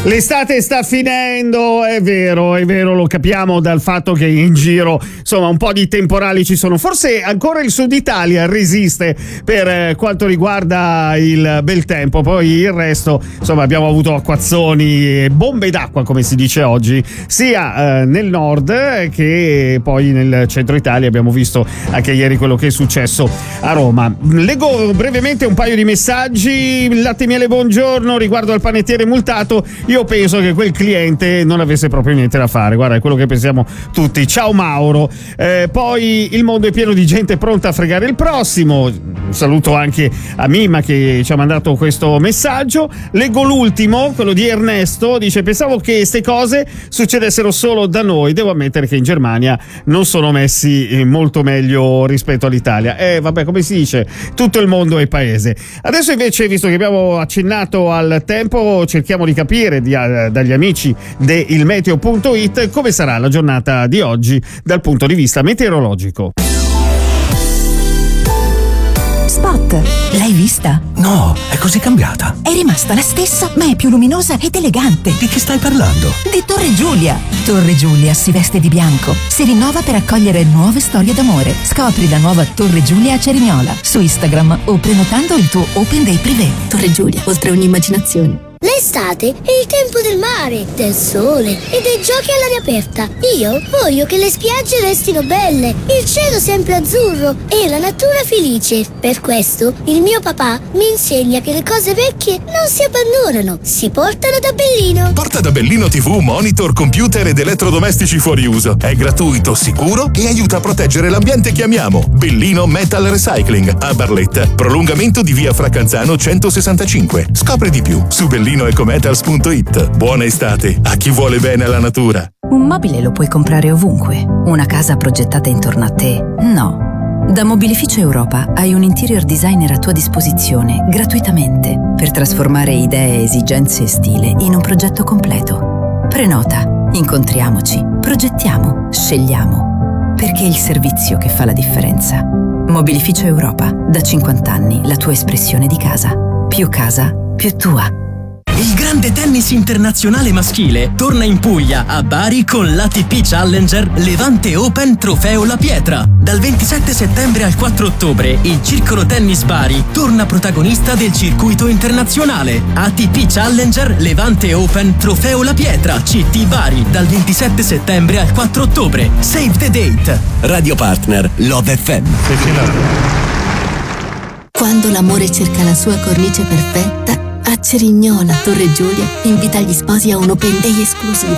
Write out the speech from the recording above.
L'estate sta finendo, è vero, lo capiamo dal fatto che in giro, insomma, un po' di temporali ci sono. Forse ancora il sud Italia resiste per quanto riguarda il bel tempo, poi il resto, insomma, abbiamo avuto acquazzoni e bombe d'acqua, come si dice oggi, sia nel nord che poi nel centro Italia. Abbiamo visto anche ieri quello che è successo a Roma. Leggo brevemente un paio di messaggi. Latte Miele, buongiorno, riguardo al panettiere multato, io penso che quel cliente non avesse proprio niente da fare, guarda, è quello che pensiamo tutti. Ciao Mauro. Poi il mondo è pieno di gente pronta a fregare il prossimo. Un saluto anche a Mima che ci ha mandato questo messaggio. Leggo l'ultimo, quello di Ernesto, dice: pensavo che queste cose succedessero solo da noi, devo ammettere che in Germania non sono messi molto meglio rispetto all'Italia. Vabbè, come si dice, tutto il mondo è paese. Adesso invece, visto che abbiamo accennato al tempo, cerchiamo di capire dagli amici di ilmeteo.it come sarà la giornata di oggi dal punto di vista meteorologico. Spot, l'hai vista? No, è così cambiata. È rimasta la stessa, ma è più luminosa ed elegante. Di che stai parlando? Di Torre Giulia. Torre Giulia si veste di bianco, si rinnova per accogliere nuove storie d'amore. Scopri la nuova Torre Giulia a Cerignola su Instagram o prenotando il tuo Open Day privé. Torre Giulia, oltre ogni immaginazione. L'estate è il tempo del mare, del sole e dei giochi all'aria aperta. Io voglio che le spiagge restino belle, il cielo sempre azzurro e la natura felice. Per questo il mio papà mi insegna che le cose vecchie non si abbandonano, si portano da Bellino. Porta da Bellino TV, monitor, computer ed elettrodomestici fuori uso. È gratuito, sicuro e aiuta a proteggere l'ambiente che amiamo. Bellino Metal Recycling a Barletta. Prolungamento di via Fracanzano 165. Scopri di più su bellinoecometals.it. Buona estate a chi vuole bene alla natura. Un mobile lo puoi comprare ovunque. Una casa progettata intorno a te, no. Da Mobilificio Europa hai un interior designer a tua disposizione gratuitamente per trasformare idee, esigenze e stile in un progetto completo. Prenota, incontriamoci, progettiamo, scegliamo. Perché è il servizio che fa la differenza. Mobilificio Europa, da 50 anni la tua espressione di casa. Più casa, più tua. Il grande tennis internazionale maschile torna in Puglia, a Bari, con l'ATP Challenger Levante Open Trofeo La Pietra. Dal 27 settembre al 4 ottobre, il Circolo Tennis Bari torna protagonista del circuito internazionale. ATP Challenger Levante Open Trofeo La Pietra, CT Bari, dal 27 settembre al 4 ottobre. Save the date. Radio partner Love FM. Quando l'amore cerca la sua cornice perfetta, a Cerignola Torre Giulia invita gli sposi a un Open Day esclusivo.